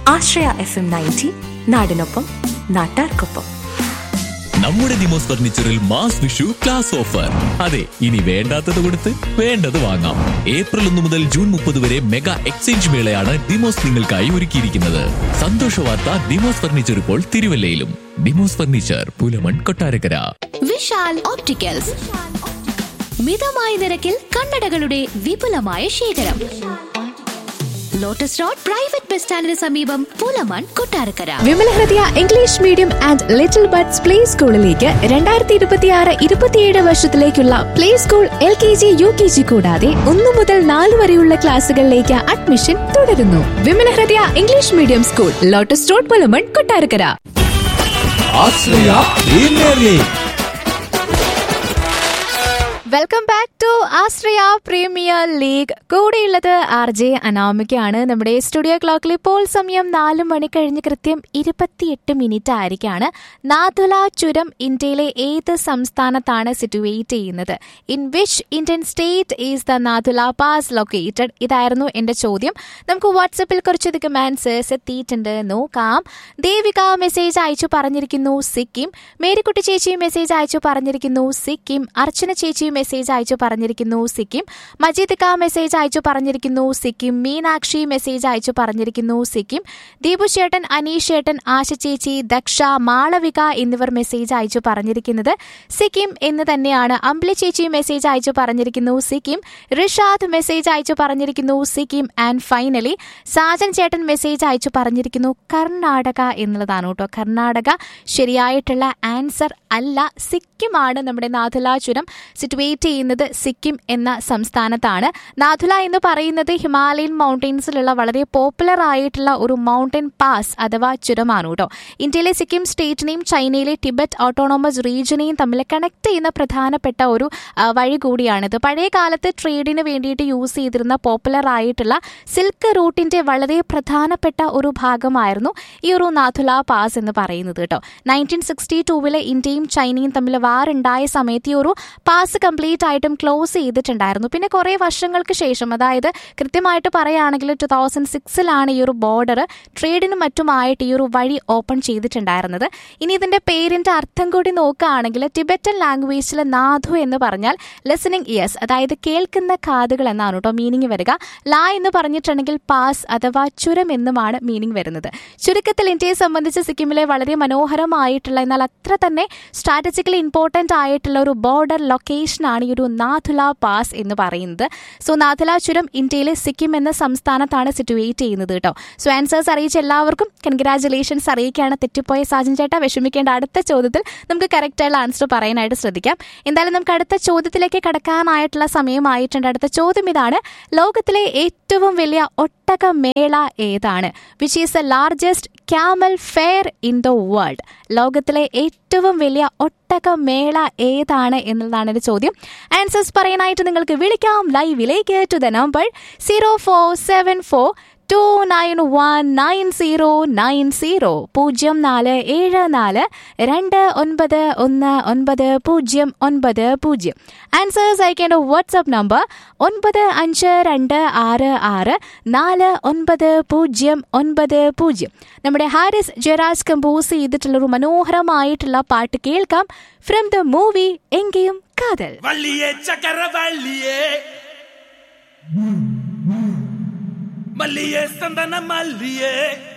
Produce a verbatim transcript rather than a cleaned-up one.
ആശ്രയ F M ninety, നാടിനൊപ്പം നാട്ടാർക്കൊപ്പം. നമ്മുടെ Demos ഫർണിച്ചറിൽ mass Vishu class offer. അതെ, ഇനി വേണ്ടാത്തത് കൊടുത്ത് വേണ്ടത് വാങ്ങാം. ഏപ്രിൽ ഒന്ന് മുതൽ ജൂൺ മുപ്പത് വരെ മെഗാ എക്സ്ചേഞ്ച് മേളയാണ് ദിമോസ് നിങ്ങൾക്കായി ഒരുക്കിയിരിക്കുന്നത്. സന്തോഷ വാർത്ത, ദിമോസ് ഫർണിച്ചർ ഇപ്പോൾ തിരുവല്ലയിലും. ദിമോസ് ഫർണിച്ചർ, പുലമൺ, കൊട്ടാരക്കര. വിശാൽ ഓപ്റ്റിക്കൽസ്, മിതമായ നിരക്കിൽ കണ്ണടകളുടെ വിപുലമായ ശേഖരം. ലോട്ടസ് റോഡ് പ്രൈവറ്റ് ബസ് സ്റ്റാൻഡിന് സമീപം, പുലമൺ, കൊട്ടാരക്കര. വിമല ഹൃദയ English medium and little buds play സ്കൂളിലേക്ക് രണ്ടായിരത്തി ഇരുപത്തി ആറ് ഇരുപത്തിയേഴ് വർഷത്തിലേക്കുള്ള play school L K G U K G കൂടാതെ ഒന്നു മുതൽ നാല് വരെയുള്ള ക്ലാസുകളിലേക്ക് അഡ്മിഷൻ തുടരുന്നു. വിമല ഹൃദയ English medium school, lotus road, Pulamon, Kottarakkara. Welcome back to Ashraya premier league. കൂടെയുള്ളത് ആർ ജെ അനാമികയാണ്. നമ്മുടെ സ്റ്റുഡിയോ ക്ലോക്കിൽ ഇപ്പോൾ സമയം നാല് മണി കഴിഞ്ഞ് കൃത്യം ഇരുപത്തിയെട്ട് മിനിറ്റ് ആയിരിക്കാണ്. നാഥുല ചുരം ഇന്ത്യയിലെ ഏത് സംസ്ഥാനത്താണ് സിറ്റുവേറ്റ് ചെയ്യുന്നത്? In which Indian state is the Nathula pass located? ഇതായിരുന്നു എന്റെ ചോദ്യം. നമുക്ക് വാട്സപ്പിൽ കുറച്ചധികം ആൻസേഴ്സ് എത്തിയിട്ടുണ്ട്, നോക്കാം. ദേവിക മെസ്സേജ് അയച്ചു പറഞ്ഞിരിക്കുന്നു സിക്കിം. മേരിക്കുട്ടി ചേച്ചി മെസ്സേജ് അയച്ചു പറഞ്ഞിരിക്കുന്നു സിക്കിം. അർച്ചന ചേച്ചി മെസ്സേജ് അയച്ചു പറഞ്ഞിരിക്കുന്നു സിക്കിം. മജീദിക മെസ്സേജ് അയച്ചു പറഞ്ഞിരിക്കുന്നു സിക്കിം. മീനാക്ഷി മെസ്സേജ് അയച്ചു പറഞ്ഞിരിക്കുന്നു സിക്കിം. ദീപു ചേട്ടൻ, അനീഷ് ചേട്ടൻ, ആശ ചേച്ചി, ദക്ഷ, മാളവിക എന്നിവർ മെസ്സേജ് അയച്ചു പറഞ്ഞിരിക്കുന്നത് സിക്കിം എന്ന് തന്നെയാണ്. അമ്പിളി ചേച്ചി മെസ്സേജ് അയച്ചു പറഞ്ഞിരിക്കുന്നു സിക്കിം. റിഷാദ് മെസ്സേജ് അയച്ചു പറഞ്ഞിരിക്കുന്നു സിക്കിം. ആൻഡ് ഫൈനലി സാജൻ ചേട്ടൻ മെസ്സേജ് അയച്ചു പറഞ്ഞിരിക്കുന്നു കർണാടക എന്നുള്ളതാണ് കേട്ടോ. കർണാടക ശരിയായിട്ടുള്ള ആൻസർ അല്ല, സിക്കിമാണ്. നമ്മുടെ നാഥുല ചുരം സിറ്റുവേറ്റ് ചെയ്യുന്നത് സിക്കിം എന്ന സംസ്ഥാനത്താണ്. നാഥുല എന്ന് പറയുന്നത് ഹിമാലയൻ മൗണ്ടെയ്ൻസിലുള്ള വളരെ പോപ്പുലർ ആയിട്ടുള്ള ഒരു മൗണ്ടൻ പാസ് അഥവാ ചുരമാണ് കേട്ടോ. ഇന്ത്യയിലെ സിക്കിം സ്റ്റേറ്റിനെയും ചൈനയിലെ ടിബറ്റ് ഓട്ടോണോമസ് റീജിയനെയും തമ്മിൽ കണക്ട് ചെയ്യുന്ന പ്രധാനപ്പെട്ട ഒരു വഴി കൂടിയാണിത്. പഴയ കാലത്ത് ട്രേഡിന് വേണ്ടിയിട്ട് യൂസ് ചെയ്തിരുന്ന പോപ്പുലർ ആയിട്ടുള്ള സിൽക്ക് റൂട്ടിന്റെ വളരെ പ്രധാനപ്പെട്ട ഒരു ഭാഗമായിരുന്നു ഈ ഒരു നാഥുല പാസ് എന്ന് പറയുന്നത് കേട്ടോ. നയൻറ്റീൻ സിക്സ്റ്റി ടൂവിലെ ഇന്ത്യയും ചൈനയും തമ്മിൽ വാർ ഉണ്ടായ സമയത്ത് ഈ ഒരു പാസ് കംപ്ലീറ്റ് ആയിട്ടും ക്ലോസ് ചെയ്തിട്ടുണ്ടായിരുന്നു. പിന്നെ കുറേ വർഷങ്ങൾക്ക് ശേഷം, അതായത് കൃത്യമായിട്ട് പറയുകയാണെങ്കിൽ ടു തൗസൻഡ് സിക്സിലാണ് ഈ ഒരു ബോർഡർ ട്രേഡിനും മറ്റുമായിട്ട് ഈ ഒരു വഴി ഓപ്പൺ ചെയ്തിട്ടുണ്ടായിരുന്നത്. ഇനി ഇതിന്റെ പേരിന്റെ അർത്ഥം കൂടി നോക്കുകയാണെങ്കിൽ ടിബറ്റൻ ലാംഗ്വേജിൽ നാഥു എന്ന് പറഞ്ഞാൽ ലിസണിംഗ് ഇയേഴ്സ്, അതായത് കേൾക്കുന്ന കാതുകൾ എന്നാണ് കേട്ടോ മീനിങ് വരിക. ലാ എന്ന് പറഞ്ഞിട്ടുണ്ടെങ്കിൽ പാസ് അഥവാ ചുരം എന്നുമാണ് മീനിങ് വരുന്നത്. ചുരുക്കത്തിൽ ഇന്ത്യയെ സംബന്ധിച്ച് സിക്കിമിലെ വളരെ മനോഹരമായിട്ടുള്ള എന്നാൽ അത്ര തന്നെ സ്ട്രാറ്റജിക്കലി ഇമ്പോർട്ടന്റ് ആയിട്ടുള്ള ഒരു ബോർഡർ ലൊക്കേഷനാണ് ഈ ഒരു നാഥുല പാസ് എന്ന് പറയുന്നത്. സോ നാഥുല ചുരം ഇന്ത്യയിലെ സിക്കിം എന്ന സംസ്ഥാനത്താണ് സിറ്റുവേറ്റ് ചെയ്യുന്നത് കേട്ടോ. സോ ആൻസേഴ്സ് അറിയിച്ച എല്ലാവർക്കും കൺഗ്രാജുലേഷൻസ് അറിയിക്കുകയാണ്. തെറ്റിപ്പോയ സാജൻ ചേട്ടാ വിഷമിക്കേണ്ട, അടുത്ത ചോദ്യത്തിൽ നമുക്ക് കറക്റ്റായുള്ള ആൻസർ പറയാനായിട്ട് ശ്രദ്ധിക്കാം. എന്തായാലും നമുക്ക് അടുത്ത ചോദ്യത്തിലേക്ക് കടക്കാനായിട്ടുള്ള സമയമായിട്ടുണ്ട്. അടുത്ത ചോദ്യം ഇതാണ്: ലോകത്തിലെ ഏറ്റവും വലിയ ഒട്ടക മേള ഏതാണ്? Which is the largest camel fair in the world? ലോകത്തിലെ ഏറ്റവും വലിയ ഒട്ടക മേള ഏതാണ് എന്നുള്ളതാണ് ഒരു ചോദ്യം. ആൻസേഴ്സ് പറയാനായിട്ട് നിങ്ങൾക്ക് വിളിക്കാം ലൈവിലേക്ക് to the number zero four seven four to nine one nine zero nine zero പൂജ്യം നാല് ഏഴ് നാല് രണ്ട് ഒൻപത് ഒന്ന് ഒൻപത് പൂജ്യം ഒൻപത് പൂജ്യം. ആൻസേഴ്സ് അയക്കേണ്ട വാട്സ്ആപ്പ് നമ്പർ ഒൻപത് അഞ്ച് രണ്ട് ആറ് ആറ് നാല് ഒൻപത് പൂജ്യം ഒൻപത് പൂജ്യം. നമ്മുടെ ഹാരിസ് ജയരാജ് കമ്പോസ് ചെയ്തിട്ടുള്ളൊരു മനോഹരമായിട്ടുള്ള പാട്ട് കേൾക്കാം ഫ്രം ദ മൂവി എങ്കയും കാതൽ. மல்லியே சந்தன மல்லியே